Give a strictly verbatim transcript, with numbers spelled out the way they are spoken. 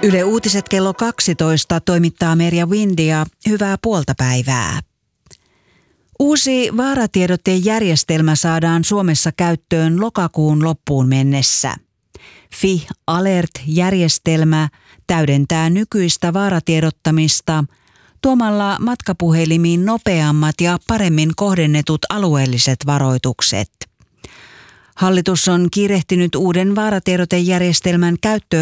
Yle Uutiset kello kaksitoista toimittaa Merja Windia. Hyvää puolta päivää. Uusi vaaratiedotejärjestelmä saadaan Suomessa käyttöön lokakuun loppuun mennessä. F I Alert-järjestelmä täydentää nykyistä vaaratiedottamista tuomalla matkapuhelimiin nopeammat ja paremmin kohdennetut alueelliset varoitukset. Hallitus on kiirehtinyt uuden vaaratiedotejärjestelmän käyttöön